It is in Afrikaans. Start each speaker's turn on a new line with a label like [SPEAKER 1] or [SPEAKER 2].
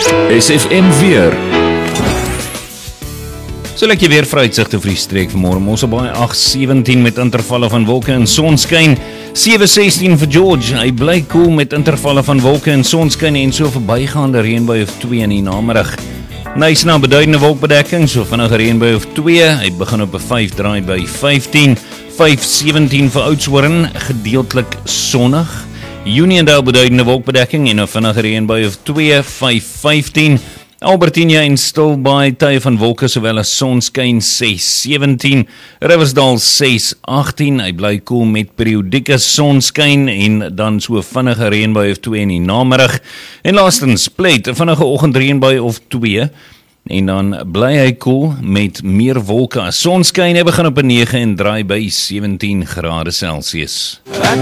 [SPEAKER 1] SFM weer. So lekker weer vooruitsigte vir die streek vanmôre. Mosselbaai 8:17 met intervalle van wolke en sonskyn. 7:16 vir George. Hy bly koel met intervalle van wolke en sonskyn en so verbygaande reënbui of 2 in die namiddag. Knysna beduidende wolkbedekking, so vinnige reënbui of 2. Hy begin op 'n 5 draai by 15. 5:17 vir Oudtshoorn, gedeeltelik sonnig. Uniondale beduidende wolkbedekking en 'n vinnige reënbui of 2. 5:15. Albertina en Stilbaai tye van wolke sowel as sonskyn 6:17. Riversdale 6:18. Hy bly koel met periodieke sonskyn en dan so vinnige reënbui of 2 in die namiddag. En laastens Plett, 'n vinnige oggendreënbui of 2. En dan bly hy koel met meer wolke as sonskyn. Hy begin op 'n 9 en draai by 17 grade Celsius.